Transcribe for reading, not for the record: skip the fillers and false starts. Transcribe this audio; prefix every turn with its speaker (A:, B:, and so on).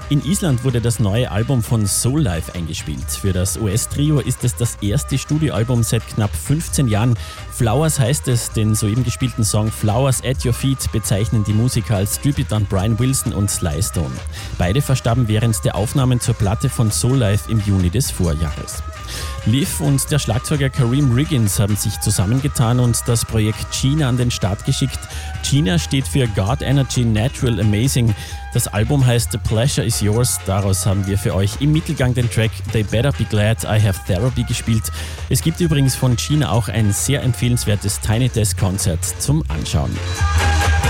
A: In Island wurde das neue Album von Soulife eingespielt. Für das US-Trio ist es das erste Studioalbum seit knapp 15 Jahren. Flowers heißt es, den soeben gespielten Song Flowers at Your Feet bezeichnen die Musiker als Tribute an Brian Wilson und Sly Stone. Beide verstarben während der Aufnahmen zur Platte von Soulife im Juni des Vorjahres. Liv und der Schlagzeuger Kareem Riggins haben sich zusammengetan und das Projekt Gina an den Start geschickt. Gina steht für God Energy Natural Amazing. Das Album heißt The Pleasure Is Yours. Daraus haben wir für euch im Mittelgang den Track They Better Be Glad I Have Therapy gespielt. Es gibt übrigens von Gina auch ein sehr empfehlenswertes Tiny Desk Konzert zum Anschauen.